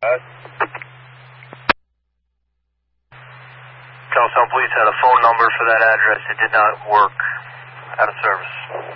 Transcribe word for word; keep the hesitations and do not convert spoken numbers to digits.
Uh, Charlestown Police had a phone number for that address. It did not work. Out of service.